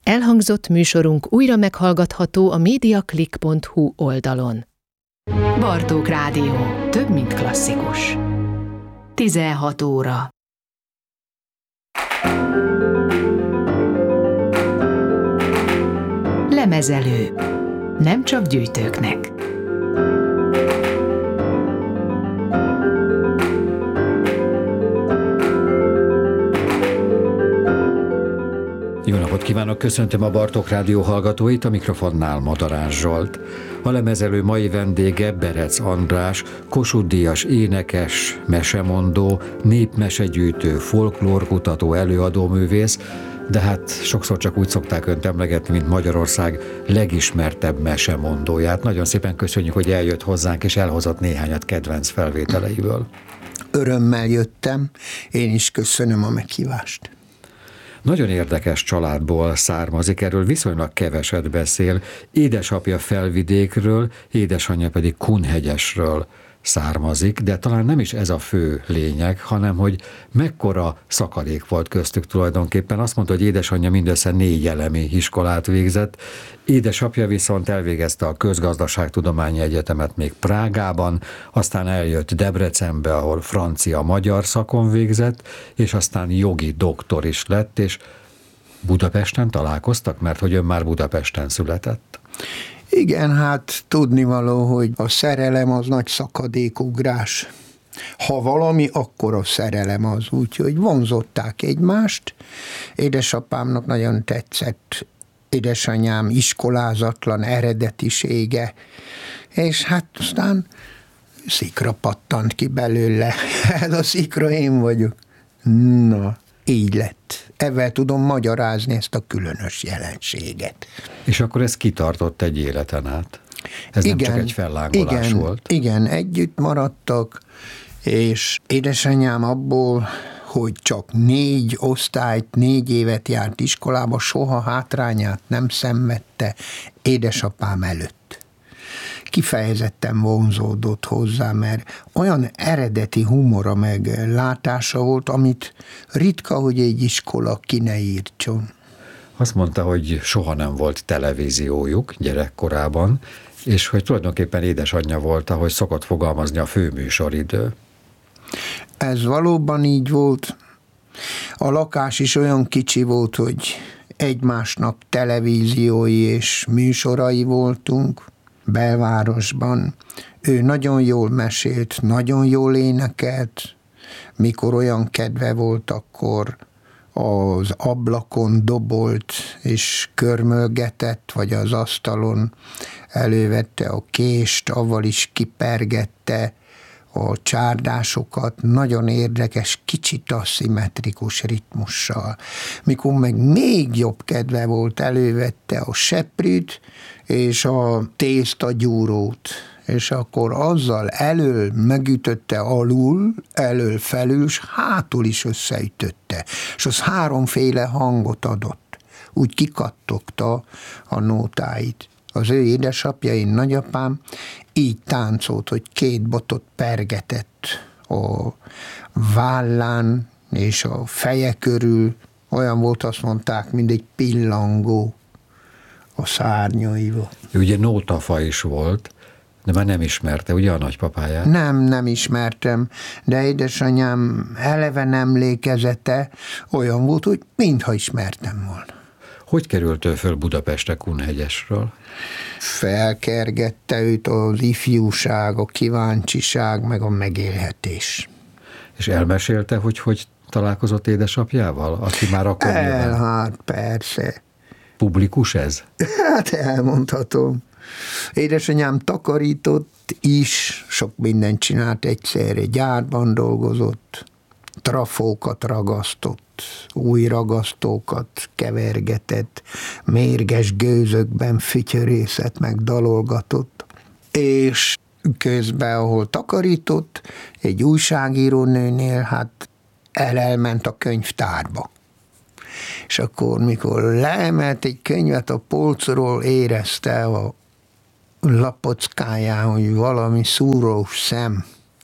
Elhangzott műsorunk újra meghallgatható a mediaclick.hu oldalon. Bartók Rádió. Több, mint klasszikus. 16 óra. Lemezelő. Nem csak gyűjtőknek. Jó napot kívánok, köszöntöm a Bartók Rádió hallgatóit, a mikrofonnál Madarás Zsolt. A lemezelő mai vendége Berec András, Kossuth-díjas énekes, mesemondó, népmesegyűjtő, folklórkutató, előadóművész, de hát sokszor csak úgy szokták önt emlegetni, mint Magyarország legismertebb mesemondóját. Nagyon szépen köszönjük, hogy eljött hozzánk, és elhozott néhányat kedvenc felvételeiből. Örömmel jöttem, én is köszönöm a meghívást. Nagyon érdekes családból származik, erről viszonylag keveset beszél. Édesapja Felvidékről, édesanyja pedig Kunhegyesről származik, de talán nem is ez a fő lényeg, hanem hogy mekkora szakadék volt köztük tulajdonképpen. Azt mondta, hogy édesanyja mindössze 4 elemi iskolát végzett, édesapja viszont elvégezte a Közgazdaságtudományi Egyetemet még Prágában, aztán eljött Debrecenbe, ahol francia-magyar szakon végzett, és aztán jogi doktor is lett, és Budapesten találkoztak, mert hogy ön már Budapesten született. Igen, hát tudnivaló, hogy a szerelem az nagy szakadékugrás. Ha valami, akkor a szerelem az, úgyhogy vonzották egymást. Édesapámnak nagyon tetszett édesanyám iskolázatlan eredetisége, és hát aztán szikra pattant ki belőle. Ez a szikra én vagyok. Na, így lett. Ezzel tudom magyarázni ezt a különös jelenséget. És akkor ez kitartott egy életen át? Ez igen, nem csak egy fellángolás volt? Igen, együtt maradtak, és édesanyám abból, hogy csak 4 osztályt, 4 évet járt iskolába, soha hátrányát nem szenvedte édesapám előtt. Kifejezetten vonzódott hozzá, mert olyan eredeti humora meg látása volt, amit ritka, hogy egy iskola ki ne írtson. Azt mondta, hogy soha nem volt televíziójuk gyerekkorában, és hogy tulajdonképpen édesanyja volt, ahogy szokott fogalmazni, a főműsoridő. Ez valóban így volt. A lakás is olyan kicsi volt, hogy egymásnak televíziói és műsorai voltunk. Belvárosban. Ő nagyon jól mesélt, nagyon jól énekelt, mikor olyan kedve volt, akkor az ablakon dobolt és körmölgetett, vagy az asztalon elővette a kést, avval is kipergette a csárdásokat, nagyon érdekes, kicsit aszimmetrikus ritmussal. Mikor meg még jobb kedve volt, elővette a seprűt és a tésztagyúrót, és akkor azzal elől megütötte alul, elől felül, és hátul is összeütötte. És az 3 hangot adott. Úgy kikattogta a nótáit. Az ő édesapja, én nagyapám így táncolt, hogy 2 botot pergetett a vállán és a feje körül. Olyan volt, azt mondták, mint egy pillangó a szárnyaival. Ő ugye nótafa is volt, de már nem ismerte, ugye, a nagypapáját? Nem ismertem, de édesanyám eleven emlékezete olyan volt, hogy mintha ismertem volna. Hogy került ő föl Budapestre Kunhegyesről? Felkergette őt az ifjúság, a kíváncsiság, meg a megélhetés. És elmesélte, hogy találkozott édesapjával, aki már akkor hát persze. Publikus ez? Hát elmondhatom. Édesanyám takarított is, sok mindent csinált egyszerre, gyárban dolgozott, trafókat ragasztott, új ragasztókat kevergetett, mérges gőzökben fütyörészet meg dalolgatott, és közben, ahol takarított, egy újságírónőnél hát elment a könyvtárba. És akkor, mikor leemelt egy könyvet a polcról, érezte a lapockáján, hogy valami szúrós szem.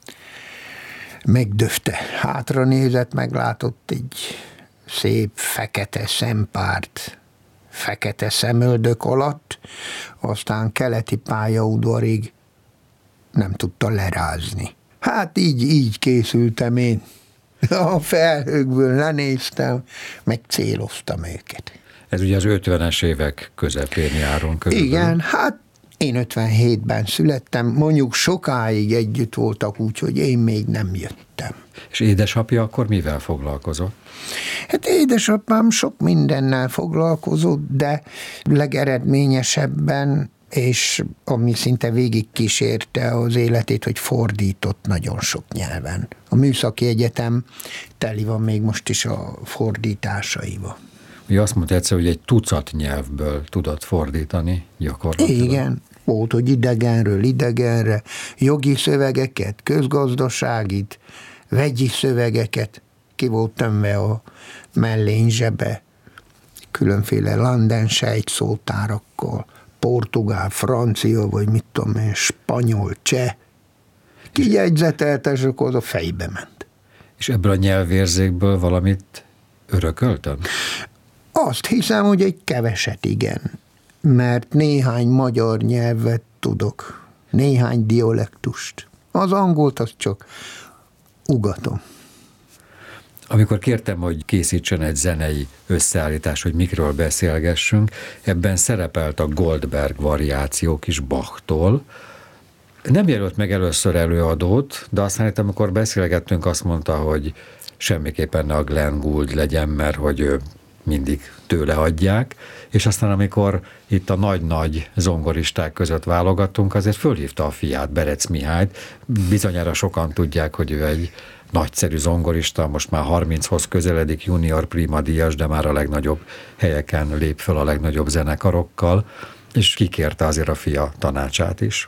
Megdöfte. Hátra nézett, meglátott egy szép fekete szempárt fekete szemöldök alatt, aztán keleti pályaudvarig nem tudta lerázni. Hát így készültem én. A felhőkből lenéztem, meg céloztam őket. Ez ugye az 50-es évek közepén járunk körülbelül. Igen, hát én 57-ben születtem, mondjuk sokáig együtt voltak, úgyhogy én még nem jöttem. És édesapja akkor mivel foglalkozott? Hát édesapám sok mindennel foglalkozott, de legeredményesebben, és ami szinte végig kísérte az életét, hogy fordított nagyon sok nyelven. A Műszaki Egyetem teli van még most is a fordításaiba. Ugye azt mondta egyszer, hogy egy tucat nyelvből tudott fordítani gyakorlatilag. Igen, volt, hogy idegenről idegenre, jogi szövegeket, közgazdaságit, vegyi szövegeket, ki volt tömve a mellényzsebe, különféle landensejt szótárakkal, portugál, francia, vagy mit tudom én, spanyol, cseh. Kijegyzetelte, és akkor az a fejbe ment. És ebből a nyelvérzékből valamit örököltem? Azt hiszem, hogy egy keveset igen, mert néhány magyar nyelvet tudok, néhány dialektust. Az angolt azt csak ugatom. Amikor kértem, hogy készítsen egy zenei összeállítás, hogy mikről beszélgessünk, ebben szerepelt a Goldberg variációk is Bachtól. Nem jelölt meg először előadót, de aztán itt, amikor beszélgettünk, azt mondta, hogy semmiképpen ne a Glenn Gould legyen, mert hogy ő mindig tőle adják, és aztán amikor itt a nagy-nagy zongoristák között válogattunk, azért fölhívta a fiát, Berec Mihályt. Bizonyára sokan tudják, hogy ő egy nagyszerű zongorista, most már 30-hoz közeledik, junior prima díjas, de már a legnagyobb helyeken lép fel a legnagyobb zenekarokkal, és kikérte azért a fia tanácsát is.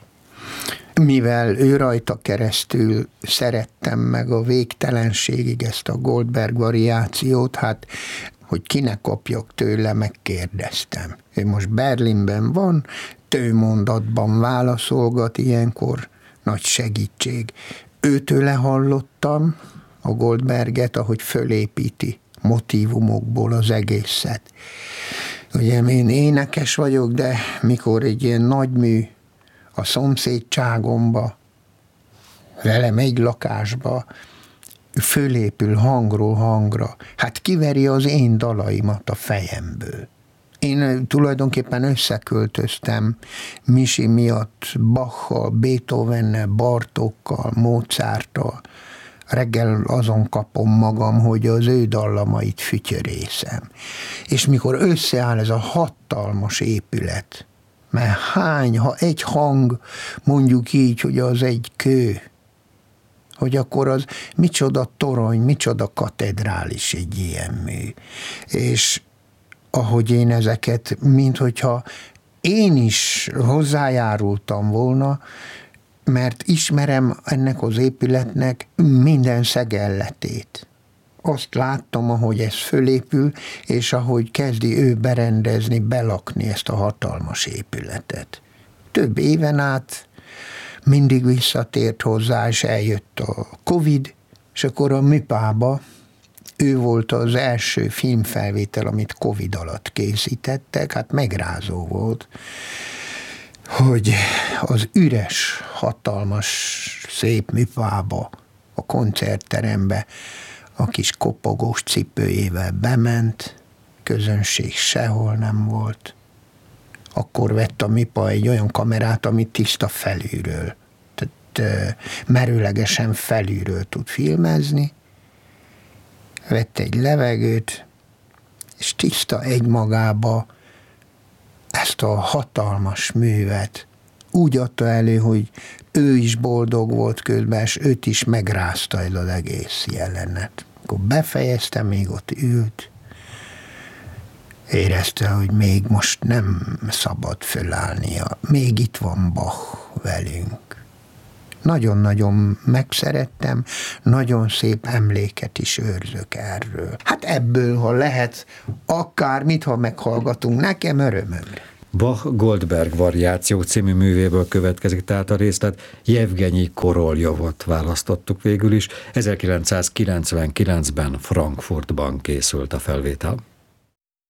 Mivel ő rajta keresztül szerettem meg a végtelenségig ezt a Goldberg variációt, hát hogy kinek kapjak tőle, megkérdeztem. Ő most Berlinben van, tőmondatban válaszolgat, ilyenkor nagy segítség. Őtőle hallottam a Goldberget, ahogy fölépíti motívumokból az egészet. Ugye én énekes vagyok, de mikor egy ilyen nagymű a szomszédságomba, velem egy lakásba, fölépül hangról hangra, hát kiveri az én dalaimat a fejemből. Én tulajdonképpen összeköltöztem Misi miatt Bachal, Beethovennel, Bartókkal, Mozarttal. Reggel azon kapom magam, hogy az ő dallamait fütyörészem. És mikor összeáll ez a hatalmas épület, mert ha egy hang, mondjuk így, hogy az egy kő, hogy akkor az micsoda torony, micsoda katedrális egy ilyen mű. És ahogy én ezeket, minthogyha én is hozzájárultam volna, mert ismerem ennek az épületnek minden szegelletét. Azt láttam, ahogy ez fölépül, és ahogy kezdi ő berendezni, belakni ezt a hatalmas épületet. Több éven át mindig visszatért hozzá, és eljött a Covid, és akkor a MIPA-ba ő volt az első filmfelvétel, amit Covid alatt készítettek, hát megrázó volt, hogy az üres, hatalmas, szép MIPA-ba, a koncertterembe a kis kopogós cipőjével bement, közönség sehol nem volt. Akkor vett a MIPA egy olyan kamerát, amit tiszta felülről, tehát merőlegesen felülről tud filmezni, vett egy levegőt, és tiszta egymagába ezt a hatalmas művet úgy adta elő, hogy ő is boldog volt közben, és őt is megrázta el az egész jelenet. Akkor befejezte, még ott ült, érezte, hogy még most nem szabad fölállnia, még itt van Bach velünk. Nagyon-nagyon megszerettem, nagyon szép emléket is őrzök erről. Hát ebből, ha lehet, akármit, ha meghallgatunk, nekem örömömre. Bach Goldberg variáció című művéből következik tehát a részlet. Jevgenyi Koroljovot választottuk végül is. 1999-ben Frankfurtban készült a felvétel.